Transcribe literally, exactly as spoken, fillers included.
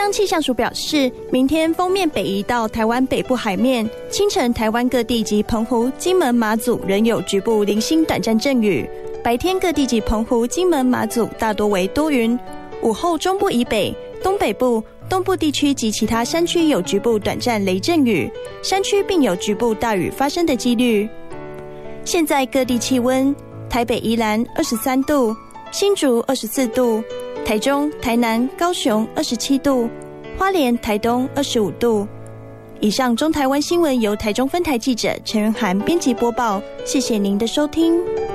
央气象署表示，明天锋面北移到台湾北部海面，清晨台湾各地及澎湖、金门、马祖仍有局部零星短暂阵雨，白天各地及澎湖、金门、马祖大多为多云，午后中部以北、东北部、东部地区及其他山区有局部短暂雷阵雨，山区并有局部大雨发生的几率。现在各地气温：台北宜兰二十三度，新竹二十四度，台中、台南、高雄二十七度，花莲、台东二十五度。以上中台湾新闻由台中分台记者陈云涵编辑播报，谢谢您的收听。